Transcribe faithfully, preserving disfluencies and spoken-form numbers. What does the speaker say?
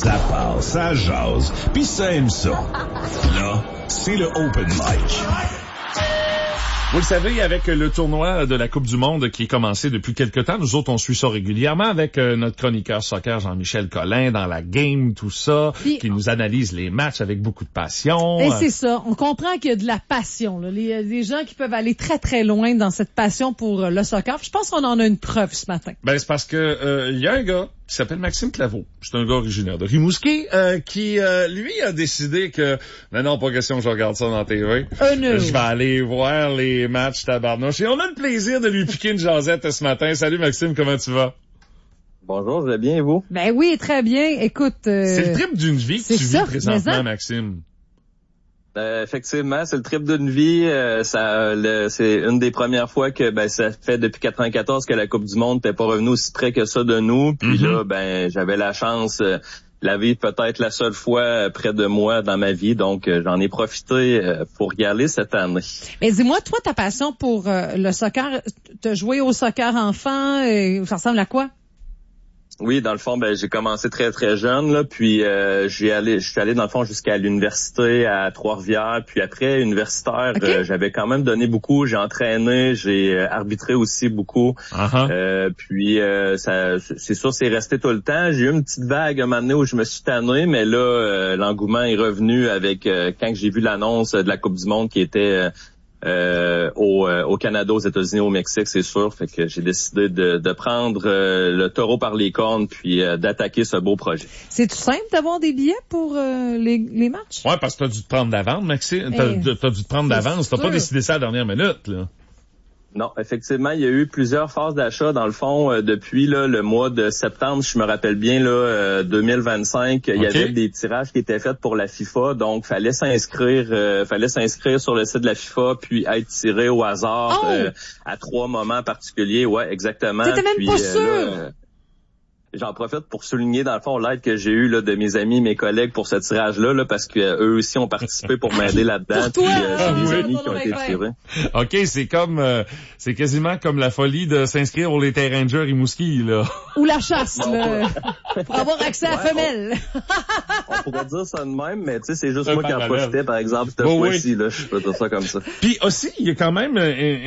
Ça parle, ça jase, pis ça aime ça. Là, c'est le Open Mic. Vous le savez, avec le tournoi de la Coupe du Monde qui est commencé depuis quelque temps, nous autres, on suit ça régulièrement avec euh, notre chroniqueur soccer Jean-Michel Collin dans la game, tout ça, Puis, qui nous analyse les matchs avec beaucoup de passion. Et c'est ça, on comprend qu'il y a de la passion. Là. Les, les gens qui peuvent aller très, très loin dans cette passion pour euh, le soccer. Je pense qu'on en a une preuve ce matin. Ben, c'est parce que euh, il y a un gars qui s'appelle Maxime Claveau. C'est un gars originaire de Rimouski euh, qui, euh, lui, a décidé que non, non, pas question que je regarde ça dans la T V. Euh, no. Je vais aller voir les matchs tabarnouche. Et on a le plaisir de lui piquer une jasette ce matin. Salut Maxime, comment tu vas? Bonjour, je vais bien et vous? Ben oui, très bien. Écoute... Euh, c'est le trip d'une vie que tu ça, vis présentement, Maxime. Euh, effectivement, c'est le trip d'une vie. Euh, ça, le, c'est une des premières fois que ben ça fait depuis quatre-vingt-quatorze que la Coupe du Monde n'était pas revenue aussi près que ça de nous. Puis mm-hmm. là, ben j'avais la chance, euh, la vie peut-être la seule fois près de moi dans ma vie, donc euh, j'en ai profité euh, pour y aller cette année. Mais dis-moi, toi, ta passion pour euh, le soccer, t'as joué au soccer enfant, euh, ça ressemble à quoi? Oui, dans le fond, ben j'ai commencé très très jeune là, puis euh, j'ai allé, je suis allé dans le fond jusqu'à l'université à Trois-Rivières, puis après universitaire, okay. euh, j'avais quand même donné beaucoup, j'ai entraîné, j'ai euh, arbitré aussi beaucoup, uh-huh. euh, puis euh, ça, c'est sûr, c'est resté tout le temps. J'ai eu une petite vague un moment donné où je me suis tanné, mais là, euh, l'engouement est revenu avec euh, quand j'ai vu l'annonce de la Coupe du Monde qui était euh, Euh, au, euh, au Canada, aux États-Unis, au Mexique, c'est sûr. Fait que j'ai décidé de, de prendre euh, le taureau par les cornes puis euh, d'attaquer ce beau projet. C'est-tu simple d'avoir des billets pour euh, les, les matchs? Ouais, parce que t'as dû te prendre d'avance, Maxime. T'as, hey, t'as dû te prendre d'avance. T'as pas décidé ça à la dernière minute, là. Non, effectivement, il y a eu plusieurs phases d'achat dans le fond euh, depuis là le mois de septembre, je me rappelle bien là euh, deux mille vingt-cinq, okay. Il y avait des tirages qui étaient faits pour la FIFA, donc fallait s'inscrire euh, fallait s'inscrire sur le site de la FIFA puis être tiré au hasard oh! euh, à trois moments particuliers. Ouais, exactement. T'étais même puis, pas euh, sûr. Là, j'en profite pour souligner dans le fond l'aide que j'ai eue là de mes amis, mes collègues pour ce tirage-là, là, parce que euh, eux aussi ont participé pour m'aider là-dedans. Puis euh, c'est ah, des oui. amis qui ont été tirés. Ok, c'est comme, euh, c'est quasiment comme la folie de s'inscrire pour les terrains de jeu à Rimouski, là. Ou la chasse, là, pour avoir accès à la femelle. On, on pourrait dire ça de même, mais tu sais, c'est juste un moi qui en profitais, par exemple, cette bon, fois-ci, oui. là, je peux dire ça comme ça. Puis aussi, il y a quand même